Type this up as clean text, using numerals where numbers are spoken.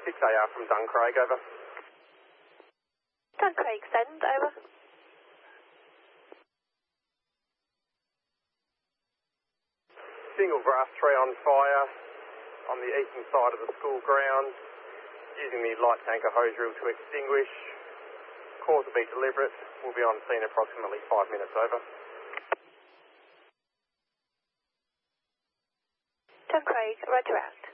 6AR from Duncraig, over. Duncraig, send, over. Single grass tree on fire on the eastern side of the school grounds. Using the light tanker hose reel to extinguish. Cause will be deliberate. We'll be on scene approximately 5 minutes, over. Duncraig, roger out.